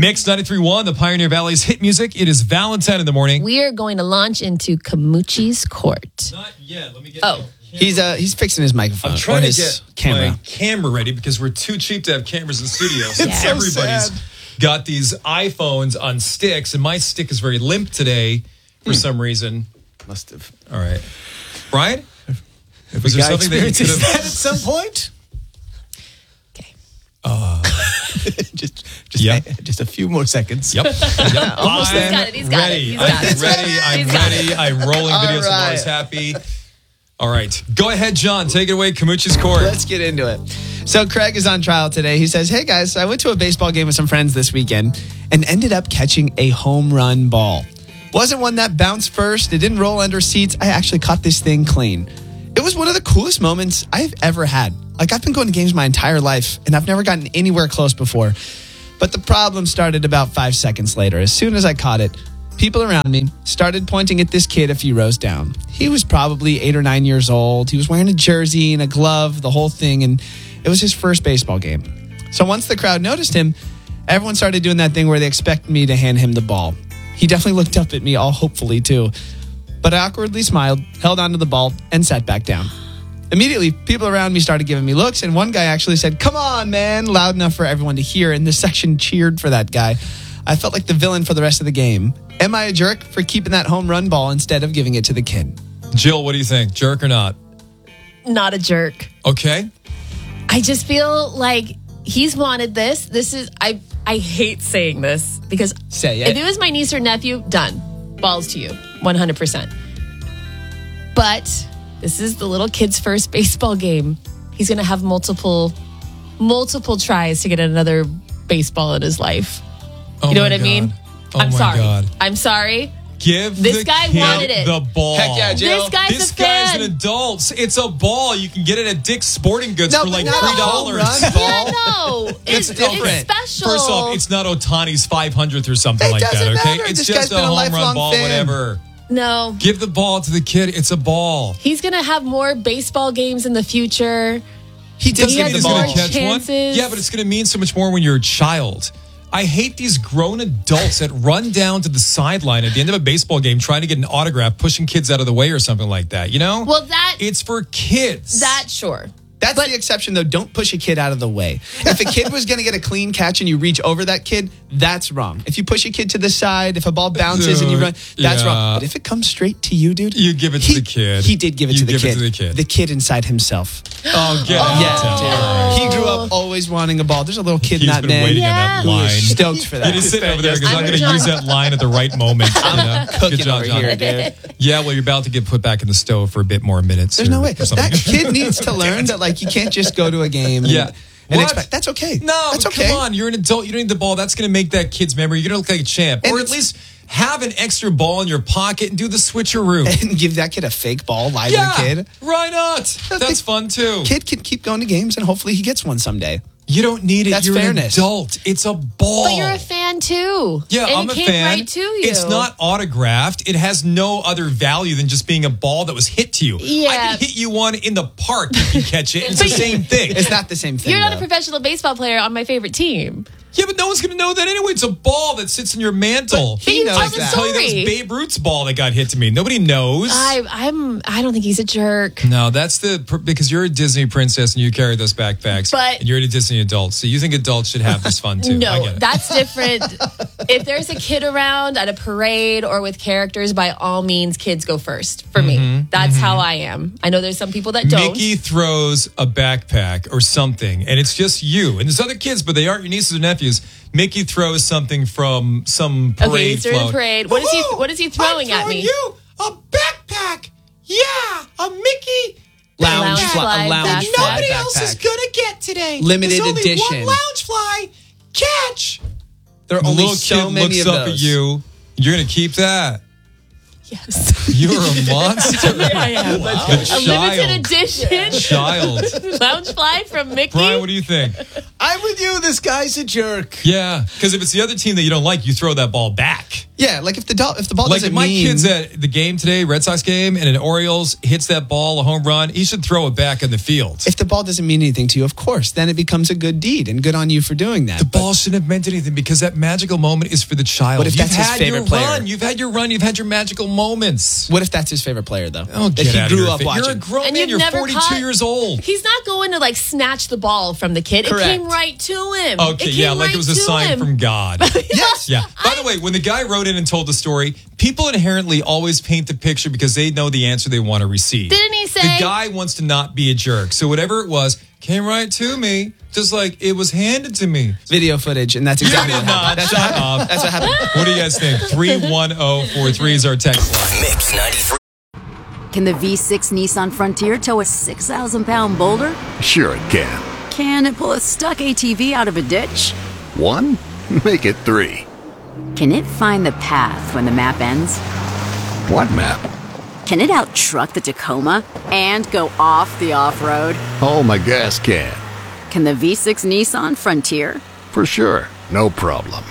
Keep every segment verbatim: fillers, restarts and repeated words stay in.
Mix ninety-three point one, the Pioneer Valley's hit music. It is Valentine in the morning. We are going to launch into Camucci's court. Not yet. Let me get. Oh. He's uh he's fixing his microphone. I'm trying to his get camera. my camera ready because we're too cheap to have cameras in studios. It's so Everybody's sad. got these iPhones on sticks, and my stick is very limp today for Hmm. some reason. Must have. All right, Brian, was there something that you could Is that have? at some point? Okay. just just Yeah. just a few more seconds. Yep. yep. Almost. He's I'm got it, he's got it, ready. he's got I'm it. ready. I'm He's got ready. I'm rolling All videos. I'm right. always happy. All right. Go ahead, John. Take it away. Camucci's court. Let's get into it. So Craig is on trial today. He says, "Hey guys, I went to a baseball game with some friends this weekend and ended up catching a home run ball. Wasn't one that bounced first. It didn't roll under seats. I actually caught this thing clean. It was one of the coolest moments I've ever had. Like, I've been going to games my entire life and I've never gotten anywhere close before. But the problem started about five seconds later. As soon as I caught it, people around me started pointing at this kid a few rows down. He was probably eight or nine years old. He was wearing a jersey and a glove, the whole thing, and it was his first baseball game. So once the crowd noticed him, everyone started doing that thing where they expect me to hand him the ball. He definitely looked up at me, all hopefully too. But I awkwardly smiled, held onto the ball, and sat back down. Immediately, people around me started giving me looks, and one guy actually said, "Come on, man," loud enough for everyone to hear, and the section cheered for that guy. I felt like the villain for the rest of the game. Am I a jerk for keeping that home run ball instead of giving it to the kid? Jill, what do you think? Jerk or not? Not a jerk. Okay. I just feel like he's wanted this. This is, I I hate saying this because Say it. if it was my niece or nephew, done. Balls to you, one hundred percent. But this is the little kid's first baseball game. He's going to have multiple, multiple tries to get another baseball in his life. Oh You know my what I God. mean? Oh I'm my sorry. God. I'm sorry. Give This the guy kid wanted it. the ball. Heck yeah, Jill. This guy's This a guy's fan. an adult. It's a ball. You can get it at Dick's Sporting Goods No, for but like not a three home dollars. run Yeah, ball. no. It's, It's different. it's special. First off, it's not Otani's five hundredth or something It like that, doesn't okay? matter. It's This just guy's a been a home run lifelong ball, fan. whatever. No. Give the ball to the kid. It's a ball. He's going to have more baseball games in the future. He did Doesn't give mean the he's ball. going more to catch chances. one. Yeah, but it's going to mean so much more when you're a child. I hate these grown adults that run down to the sideline at the end of a baseball game trying to get an autograph, pushing kids out of the way or something like that. You know? Well, that It's for kids. that sure. That's the exception, though. Don't push a kid out of the way. If a kid was going to get a clean catch and you reach over that kid, that's wrong. If you push a kid to the side, if a ball bounces and you run, that's Yeah. wrong. But if it comes straight to you, dude, You give it to he, the kid. He did give it You to the give it kid. to the kid. The kid inside himself. Oh, get out. Yeah, dude. He grew up always wanting a ball. There's a little kid He's in that been man. waiting on Yeah. that line. Stoked for that. You're just sitting over there because I'm, I'm going to John. use that line at the right moment. You know? Cooking Good job, over John. here, dude. Yeah, well, you're about to get put back in the stove for a bit more minutes. There's or- no way. or something. That kid needs to learn that, like, you can't just go to a game. Yeah. And, and What? expect that's okay. No, that's but okay. come on. You're an adult. You don't need the ball. That's going to make that kid's memory. You're going to look like a champ. And or at it's- least have an extra ball in your pocket and do the switcheroo. And give that kid a fake ball, lie to yeah, the kid. why not? That's the fun too. Kid can keep going to games, and hopefully he gets one someday. You don't need it. That's You're fairness. an adult. It's a ball. But you're a fan too. Yeah, and I'm it a came fan. right to you. It's not autographed. It has no other value than just being a ball that was hit to you. I Yeah. can hit you one in the park. You can catch it. It's the same thing. It's not the same thing. You're not a though. professional baseball player on my favorite team. Yeah, but no one's going to know that anyway. It's a ball that sits in your mantle. He you knows tell I the can that. tell you that was story. Babe Ruth's ball that got hit to me. Nobody knows. I I'm I don't think he's a jerk. No, that's the because you're a Disney princess and you carry those backpacks. But- and you're a Disney adult, so you think adults should have this fun too. I No, get it. that's different. If there's a kid around at a parade or with characters, by all means, kids go first for me. That's how I am. I know there's some people that don't. Mickey throws a backpack or something, and it's just you. And there's other kids, but they aren't your nieces or nephews. Mickey throws something from some parade Okay, he's during float. a parade. What is he? Woohoo! What is he throwing I'm at me? You a backpack? Yeah, a Mickey lounge, Lounge fly, fly a lounge backpack. fly Nobody else is backpack. gonna get today. Limited There's only edition. one lounge fly. Catch. There are The only little so kid many looks of up those. at you. You're gonna keep that. Yes. You're a monster. I am. A A limited child. edition Child. Loungefly from Mickey. Brian, what do you think? I'm with you. This guy's a jerk. Yeah, because if it's the other team that you don't like, you throw that ball back. Yeah, like if the do- if the ball Like doesn't if my mean... kid's at the game today, Red Sox game, and an Orioles hits that ball, a home run, he should throw it back in the field. If the ball doesn't mean anything to you, of course, then it becomes a good deed, and good on you for doing that. The But ball shouldn't have meant anything because that magical moment is for the child. What if You've that's his had favorite your player? run. You've had your run. You've had your magical moments. what if that's his favorite player, though? Oh, that get he out grew of up here. watching. You're a grown And man. you've You're never forty-two caught- years old. He's not going to like snatch the ball from the kid. Correct. It came right to him. Okay, It yeah, came like right it was a to sign him. from God. Yes. Yeah. By the way, when the guy wrote in and told the story, people inherently always paint the picture because they know the answer they want to receive. Didn't he say- The guy wants to not be a jerk. So whatever it was came right to me, just like it was handed to me. Video footage, and that's exactly did what happened. not. That's Shut what happened. up. That's what happened. What do you guys think? three one zero four three is our text line. Mix ninety-three. Can the V six Nissan Frontier tow a six thousand pound boulder? Sure it can. Can it pull a stuck A T V out of a ditch? One? Make it three. Can it find the path when the map ends? What map? Can it out-truck the Tacoma and go off the off-road? Oh, my gas can. Can the V six Nissan Frontier? For sure. No problem.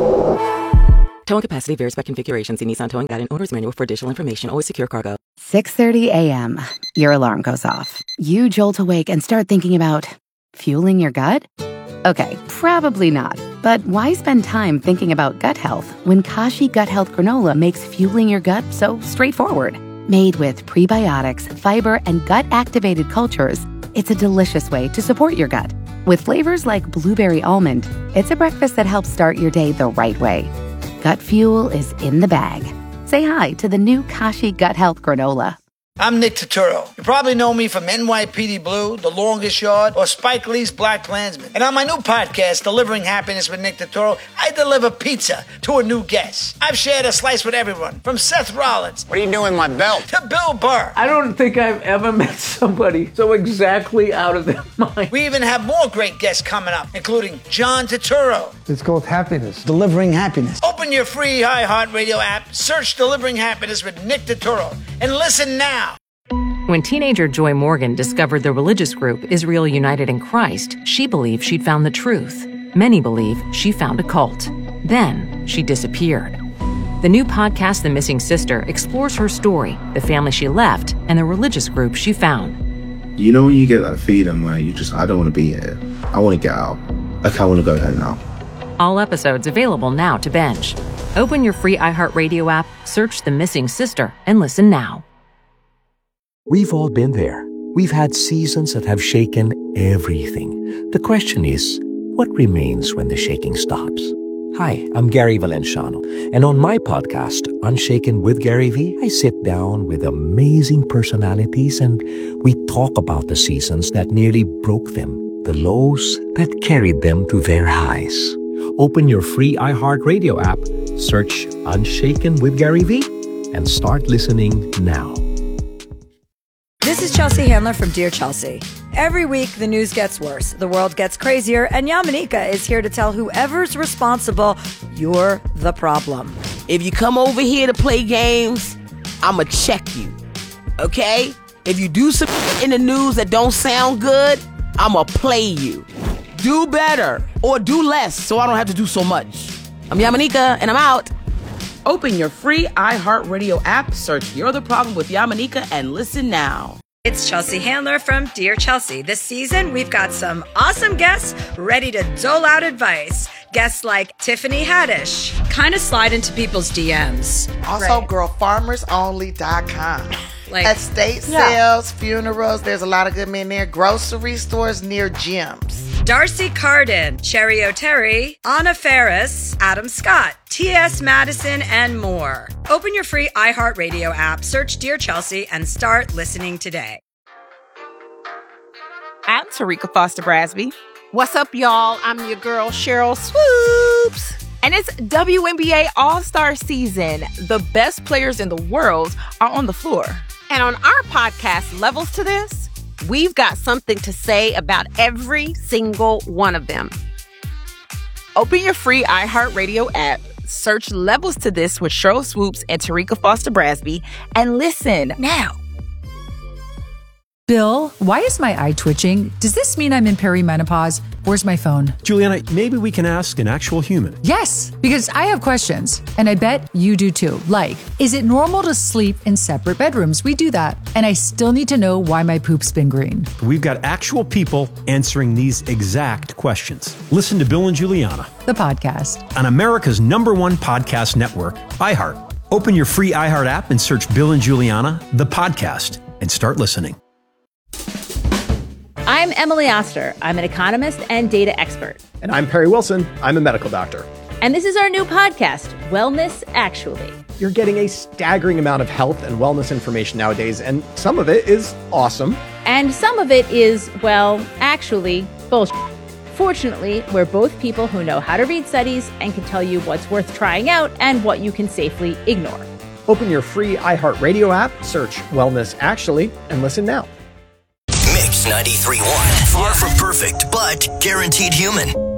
Towing capacity varies by configuration. See Nissan Towing Guide and Owner's Manual for additional information. Always secure cargo. six thirty a.m. Your alarm goes off. You jolt awake and start thinking about fueling your gut? Okay, probably not. But why spend time thinking about gut health when Kashi Gut Health Granola makes fueling your gut so straightforward? Made with prebiotics, fiber, and gut-activated cultures, it's a delicious way to support your gut. With flavors like blueberry almond, it's a breakfast that helps start your day the right way. Gut fuel is in the bag. Say hi to the new Kashi Gut Health Granola. I'm Nick Turturro. You probably know me from N Y P D Blue, The Longest Yard, or Spike Lee's Black Klansman. And on my new podcast, Delivering Happiness with Nick Turturro, I deliver pizza to a new guest. I've shared a slice with everyone, from Seth Rollins. What are you doing with my belt? To Bill Burr. I don't think I've ever met somebody so exactly out of their mind. We even have more great guests coming up, including John Turturro. It's called happiness. Delivering Happiness. Open your free iHeartRadio app, search Delivering Happiness with Nick Turturro, and listen now. When teenager Joy Morgan discovered the religious group Israel United in Christ, she believed she'd found the truth. Many believe she found a cult. Then she disappeared. The new podcast, The Missing Sister, explores her story, the family she left, and the religious group she found. You know when you get that feeling where you just, I don't want to be here. I want to get out. Like, I want to go home now. All episodes available now to binge. Open your free iHeartRadio app, search The Missing Sister, and listen now. We've all been there. We've had seasons that have shaken everything. The question is, what remains when the shaking stops? Hi, I'm Gary Valenciano, and on my podcast, Unshaken with Gary V, I sit down with amazing personalities and we talk about the seasons that nearly broke them, the lows that carried them to their highs. Open your free iHeartRadio app, search Unshaken with Gary V, and start listening now. This is Chelsea Handler from Dear Chelsea. Every week, the news gets worse, the world gets crazier, and Yamanika is here to tell whoever's responsible, you're the problem. If you come over here to play games, I'ma check you, okay? If you do some in the news that don't sound good, I'ma play you. Do better, or do less, so I don't have to do so much. I'm Yamanika, and I'm out. Open your free iHeartRadio app, search You're the Problem with Yamanika, and listen now. It's Chelsea Handler from Dear Chelsea. This season, we've got some awesome guests ready to dole out advice. Guests like Tiffany Haddish, kind of slide into people's D Ms. Also, right. girl farmers only dot com. Like, estate yeah. sales, funerals, there's a lot of good men there. Grocery stores near gyms. Darcy Carden, Cherry O'Terry, Anna Ferris, Adam Scott, T S Madison, and more. Open your free iHeartRadio app, search Dear Chelsea, and start listening today. I'm Tarika Foster Brasby. What's up, y'all? I'm your girl, Cheryl Swoops. And it's W N B A All-Star season. The best players in the world are on the floor. And on our podcast, Levels to This, we've got something to say about every single one of them. Open your free iHeartRadio app, search Levels to This with Cheryl Swoops and Tarika Foster Brasby, and listen now. Bill, why is my eye twitching? Does this mean I'm in perimenopause? Where's my phone? Juliana, maybe we can ask an actual human. Yes, because I have questions, and I bet you do too. Like, is it normal to sleep in separate bedrooms? We do that. And I still need to know why my poop's been green. We've got actual people answering these exact questions. Listen to Bill and Juliana, the podcast, on America's number one podcast network, iHeart. Open your free iHeart app and search Bill and Juliana, the podcast, and start listening. I'm Emily Oster. I'm an economist and data expert. And I'm Perry Wilson. I'm a medical doctor. And this is our new podcast, Wellness Actually. You're getting a staggering amount of health and wellness information nowadays, and some of it is awesome. And some of it is, well, actually, bullshit. Fortunately, we're both people who know how to read studies and can tell you what's worth trying out and what you can safely ignore. Open your free iHeartRadio app, search Wellness Actually, and listen now. Mix ninety-three point one. Far from perfect, but guaranteed human.